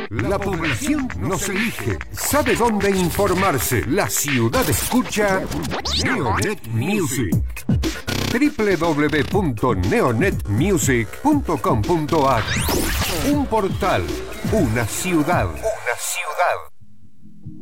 La población nos elige. ¿Sabe dónde informarse? La ciudad escucha Neonet Music. www.neonetmusic.com.ar. Un portal, una ciudad. Una ciudad.